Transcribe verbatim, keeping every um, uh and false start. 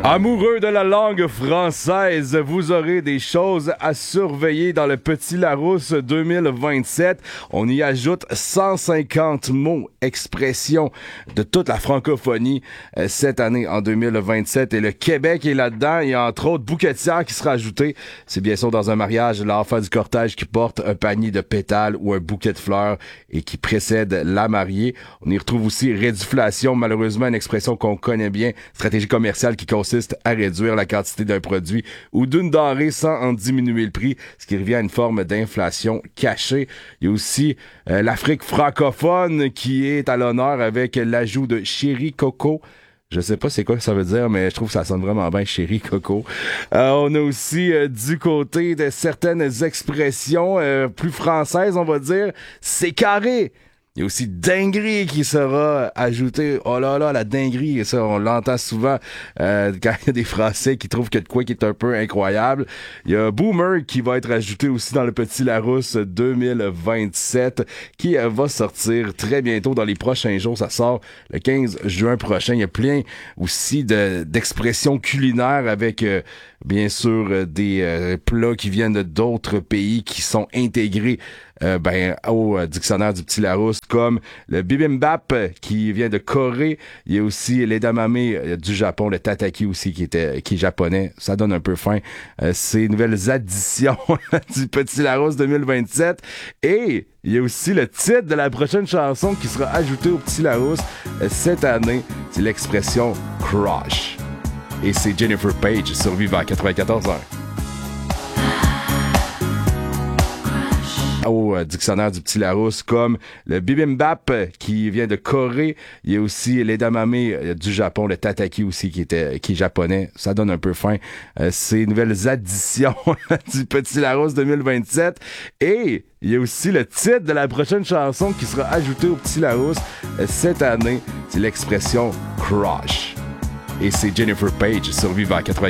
Amoureux de la langue française, vous aurez des choses à surveiller dans le Petit Larousse deux mille vingt-sept. On y ajoute cent cinquante mots, expressions de toute la francophonie euh, cette année en deux mille vingt-sept. Et le Québec est là-dedans. Il y a entre autres Bouquetière qui sera ajouté. C'est bien sûr dans un mariage, l'enfant du cortège qui porte un panier de pétales ou un bouquet de fleurs et qui précède la mariée. On y retrouve aussi réduflation, malheureusement une expression qu'on connaît bien, stratégie commerciale qui consiste à réduire la quantité d'un produit ou d'une denrée sans en diminuer le prix, ce qui revient à une forme d'inflation cachée. Il y a aussi euh, l'Afrique francophone qui est à l'honneur avec l'ajout de Chéri Coco. Je sais pas c'est quoi que ça veut dire, mais je trouve que ça sonne vraiment bien, Chéri Coco. Euh, on a aussi euh, du côté de certaines expressions euh, plus françaises, on va dire, c'est carré. Il y a aussi dinguerie qui sera ajoutée. Oh là là, la dinguerie, ça, on l'entend souvent euh, quand il y a des Français qui trouvent que de quoi qui est un peu incroyable. Il y a Boomer qui va être ajouté aussi dans le Petit Larousse deux mille vingt-sept qui euh, va sortir très bientôt dans les prochains jours. Ça sort le quinze juin prochain. Il y a plein aussi de, d'expressions culinaires avec euh, bien sûr euh, des euh, plats qui viennent d'autres pays qui sont intégrés Euh, ben, au euh, dictionnaire du Petit Larousse, comme le bibimbap euh, qui vient de Corée. Il y a aussi l'edamame euh, du Japon, le tataki aussi qui était qui est japonais. Ça donne un peu faim. Euh, ces nouvelles additions du Petit Larousse deux mille vingt-sept. Et il y a aussi le titre de la prochaine chanson qui sera ajouté au Petit Larousse euh, cette année. C'est l'expression crush. Et c'est Jennifer Page, survivant à quatre-vingt-quatorze heures. Au euh, dictionnaire du Petit Larousse, comme le bibimbap euh, qui vient de Corée. Il y a aussi l'edamame euh, du Japon, le tataki aussi qui était qui est japonais. Ça donne un peu faim. Euh, ces nouvelles additions du Petit Larousse deux mille vingt-sept. Et il y a aussi le titre de la prochaine chanson qui sera ajouté au Petit Larousse euh, cette année. C'est l'expression crush. Et c'est Jennifer Page, survivant à quatre-vingt-quatorze.